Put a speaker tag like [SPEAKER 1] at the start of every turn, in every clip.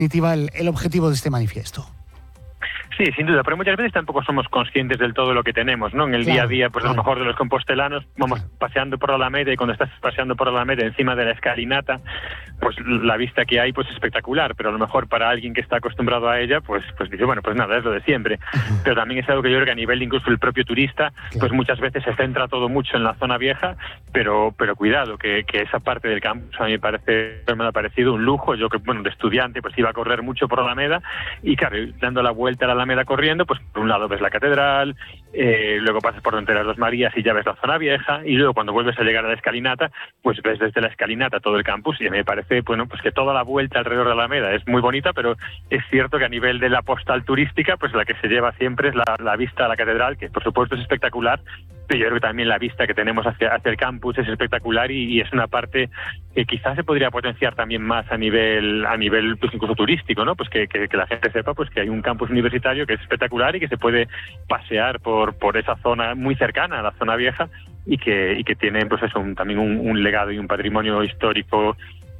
[SPEAKER 1] definitiva, el objetivo de este manifiesto.
[SPEAKER 2] Sí, sin duda, pero muchas veces tampoco somos conscientes del todo lo que tenemos, ¿no? En el día a día, pues a lo mejor de los compostelanos, vamos paseando por la Alameda, y cuando estás paseando por la Alameda encima de la escalinata, pues la vista que hay pues es espectacular, pero a lo mejor para alguien que está acostumbrado a ella, pues dice, bueno, pues nada, es lo de siempre. Pero también es algo que yo creo que a nivel incluso el propio turista, pues muchas veces se centra todo mucho en la zona vieja, pero cuidado, que esa parte del campus a mí me ha parecido un lujo. Yo que, bueno, de estudiante, pues iba a correr mucho por la Alameda, y claro, dando la vuelta a la Alameda corriendo, pues por un lado ves la catedral, luego pasas por donde las Dos Marías y ya ves la zona vieja, y luego cuando vuelves a llegar a la escalinata, pues ves desde la escalinata todo el campus, y me parece, bueno, pues que toda la vuelta alrededor de la Alameda es muy bonita, pero es cierto que a nivel de la postal turística, pues la que se lleva siempre es la vista a la catedral, que por supuesto es espectacular, pero yo creo que también la vista que tenemos hacia el campus es espectacular, y es una parte que quizás se podría potenciar también más a nivel pues incluso turístico, ¿no? Pues que la gente sepa pues que hay un campus universitario que es espectacular y que se puede pasear por esa zona muy cercana a la zona vieja, y que tiene pues eso, también un legado y un patrimonio histórico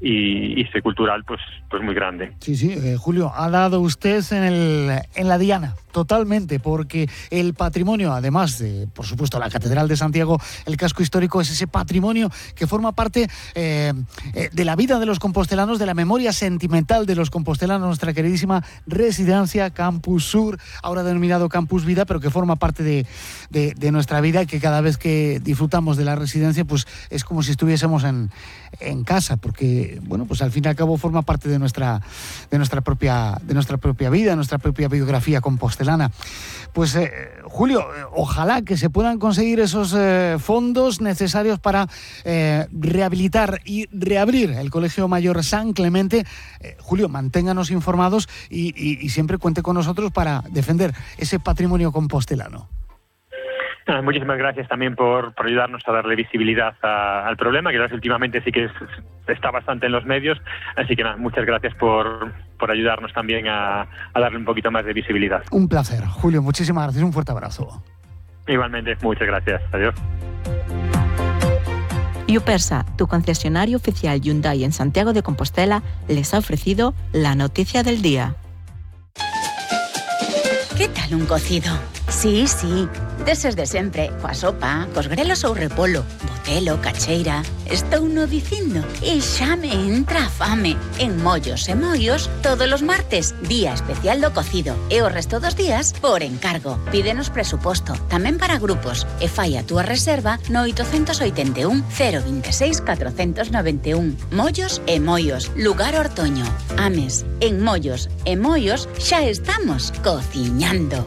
[SPEAKER 2] y cultural pues muy grande.
[SPEAKER 1] Sí, Julio, ha dado usted en la diana, totalmente, porque el patrimonio, además de, por supuesto, la Catedral de Santiago, el casco histórico es ese patrimonio que forma parte de la vida de los compostelanos, de la memoria sentimental de los compostelanos, nuestra queridísima residencia Campus Sur, ahora denominado Campus Vida, pero que forma parte de nuestra vida, y que cada vez que disfrutamos de la residencia, pues es como si estuviésemos en casa, porque bueno, pues al fin y al cabo forma parte de nuestra propia vida, de nuestra propia biografía compostelana. Pues Julio, ojalá que se puedan conseguir esos fondos necesarios para rehabilitar y reabrir el Colegio Mayor San Clemente. Julio, manténganos informados y siempre cuente con nosotros para defender ese patrimonio compostelano.
[SPEAKER 2] Muchísimas gracias también por ayudarnos a darle visibilidad al problema, que últimamente sí que está bastante en los medios, así que nada, muchas gracias por ayudarnos también a darle un poquito más de visibilidad.
[SPEAKER 1] Un placer, Julio, muchísimas gracias, un fuerte abrazo.
[SPEAKER 2] Igualmente, muchas gracias, adiós.
[SPEAKER 3] Yupersa, tu concesionario oficial Hyundai en Santiago de Compostela, les ha ofrecido la noticia del día.
[SPEAKER 4] ¿Qué tal un cocido? Sí, deses de sempre, coa sopa, cos grelos ou repolo, botelo, cacheira. Estou no dicindo e xa me entra a fame. En Mollos e Moios, todos os martes, día especial do cocido, e o resto dos días, por encargo. Pídenos presuposto, tamén para grupos, e fai a túa reserva no 881 026 491. Mollos e Moios, lugar Ortoño. Ames, en Mollos e Moios xa estamos cociñando.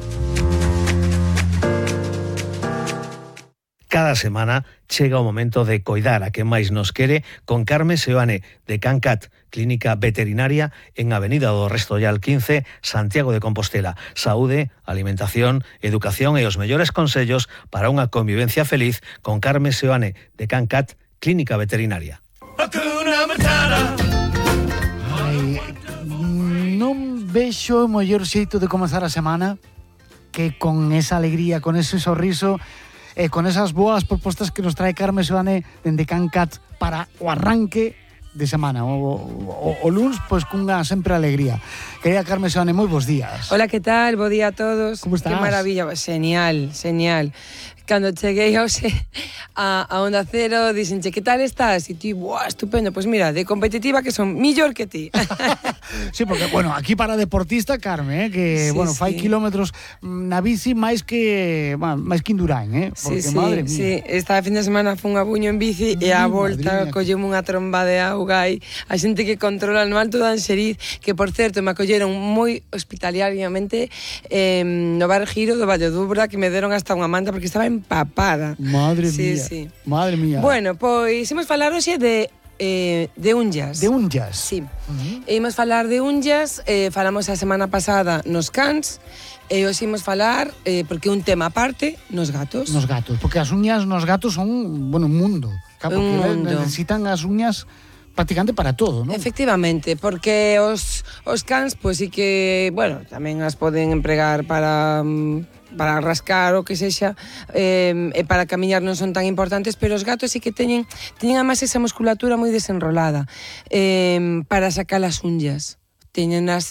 [SPEAKER 5] Cada semana chega o momento de coidar a quen máis nos quere con Carme Seoane de Cancat, clínica veterinaria en Avenida do Restollal 15, Santiago de Compostela. Saúde, alimentación, educación e os mellores consellos para unha convivencia feliz con Carme Seoane de Cancat, clínica veterinaria.
[SPEAKER 1] Ai, non vexo o mellor xeito de comezar a semana que con esa alegría, con ese sorriso, con esas boas propostas que nos trae Carme Seoane dende Cancat para o arranque de semana, o luns, pois cunha sempre alegría. Querida Carme Seoane, moi bons días.
[SPEAKER 6] Hola, que tal? Bo día a todos.
[SPEAKER 1] Como estás?
[SPEAKER 6] Que maravilla, genial. Cando cheguei a Onda Cero, dixenche, que tal estás? E ti, buah, estupendo. Pois mira, de competitiva que son millor que ti.
[SPEAKER 1] Sí, porque, bueno, aquí para deportista, Carme, que, sí, bueno, fai kilómetros na bici máis que Indurain, porque, madre mía.
[SPEAKER 6] Sí, esta fin de semana fun a Buño en bici e a volta collemos unha tromba de auga e a xente que controla no Alto de Anxeriz, que, por certo, me acolleron moi hospitalariamente no bar Giro do Valledubra, que me deron hasta unha manta porque estaba empapada.
[SPEAKER 1] Madre mía.
[SPEAKER 6] Sí.
[SPEAKER 1] Madre mía.
[SPEAKER 6] Bueno, pois imos falar hoxe de unllas.
[SPEAKER 1] De unllas?
[SPEAKER 6] Sí. Imos falar de unllas, falamos a semana pasada nos cans, e hoxe imos falar, porque un tema aparte, nos gatos.
[SPEAKER 1] Nos gatos, porque as uñas nos gatos son, bueno, un mundo. Claro, porque necesitan as uñas prácticamente para todo, ¿no? Efectivamente, porque os cans, pois sí que, bueno, tamén as poden empregar para rascar o que sexa, e para camiñar non son tan importantes, pero os gatos sí que teñen además esa musculatura moi desenrolada para sacar as unllas. Teñen as